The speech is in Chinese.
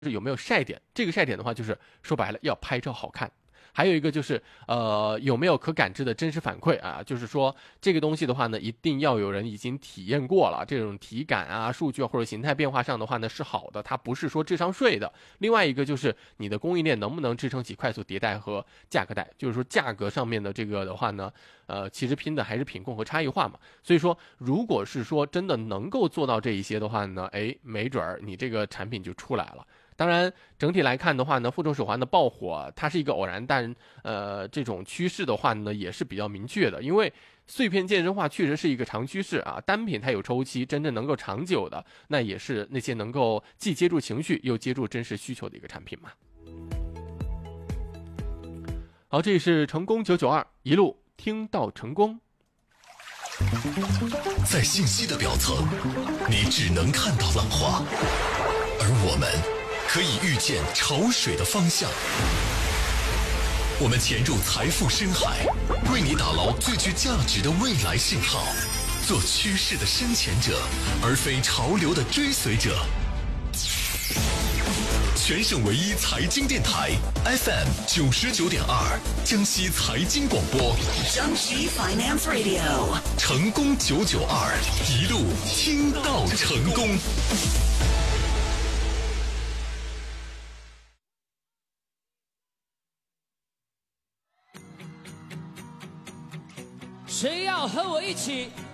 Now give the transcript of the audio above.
是有没有晒点，这个晒点的话，就是说白了要拍照好看。还有一个就是有没有可感知的真实反馈啊，就是说这个东西的话呢，一定要有人已经体验过了，这种体感啊、数据或者形态变化上的话呢是好的，它不是说智商税的。另外一个就是你的供应链能不能支撑起快速迭代和价格带，就是说价格上面的这个的话呢，其实拼的还是品控和差异化嘛。所以说，如果是说真的能够做到这一些的话呢，哎，没准儿你这个产品就出来了。当然，整体来看的话呢，负重手环的爆火，它是一个偶然，但这种趋势的话呢，也是比较明确的。因为碎片健身化确实是一个长趋势啊，单品它有周期，真正能够长久的，那也是那些能够既接住情绪又接住真实需求的一个产品嘛。好，这里是成功992，一路听到成功。 在信息的表层，你只能看到浪花，而我们可以预见潮水的方向。我们潜入财富深海，为你打捞最具价值的未来信号，做趋势的深潜者，而非潮流的追随者。全省唯一财经电台 FM99.2，江西财经广播， 江西 Finance Radio， 成功992，一路听到成功。 谁要和我一起